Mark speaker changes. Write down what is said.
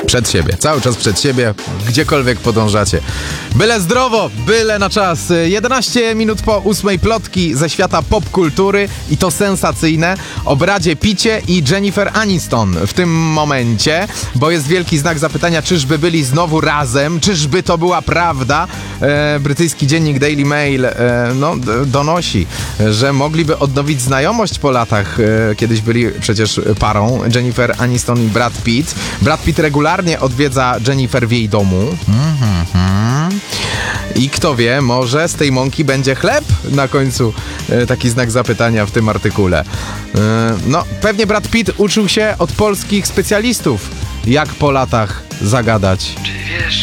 Speaker 1: Przed siebie, cały czas przed siebie, gdziekolwiek podążacie. Byle zdrowo, byle na czas. 11 minut po 8 plotki ze świata popkultury i to sensacyjne. O Bradzie Pitcie i Jennifer Aniston w tym momencie, bo jest wielki znak zapytania, czyżby byli znowu razem, czyżby to była prawda. Brytyjski dziennik Daily Mail donosi, że mogliby odnowić znajomość po latach. Kiedyś byli przecież parą, Jennifer Aniston i Brad Pitt. Brad Pitt regularnie odwiedza Jennifer w jej domu. I kto wie, może z tej mąki będzie chleb? Na końcu taki znak zapytania w tym artykule. Pewnie Brad Pitt uczył się od polskich specjalistów, jak po latach zagadać.